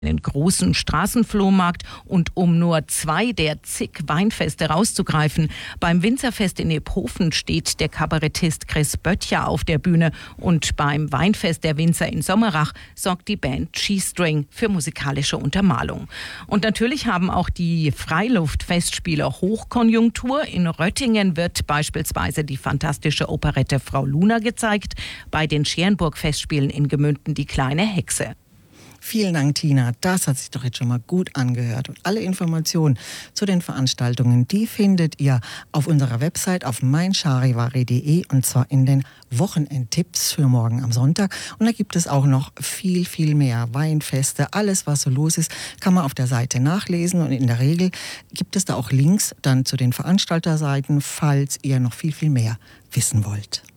einen großen Straßenflohmarkt und um nur 2 der zig Weinfeste rauszugreifen. Beim Winzerfest in Ephofen steht der Kabarettist Chris Böttcher auf der Bühne und beim Weinfest der Winzer in Sommerach sorgt die Band G-String für musikalische Untermalung. Und natürlich haben auch die Freiluftfestspiele Hochkonjunktur. In Röttingen wird beispielsweise die fantastische Operette Frau Luna gezeigt, bei den Scherenburg-Festspielen in Gemünden die kleine Hexe. Vielen Dank, Tina. Das hat sich doch jetzt schon mal gut angehört. Und alle Informationen zu den Veranstaltungen, die findet ihr auf unserer Website auf meincharivari.de und zwar in den Wochenendtipps für morgen am Sonntag. Und da gibt es auch noch viel, viel mehr Weinfeste. Alles, was so los ist, kann man auf der Seite nachlesen. Und in der Regel gibt es da auch Links dann zu den Veranstalterseiten, falls ihr noch viel, viel mehr wissen wollt.